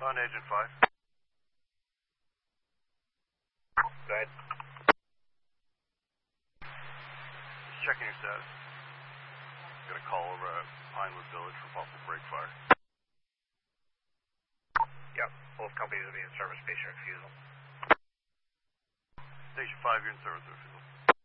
On Agent 5. Go ahead. Just checking your status. Got a call over at Pinewood Village for possible break fire. Yep, both companies will be in service. Patient refusal. Station 5, you're in service refusal.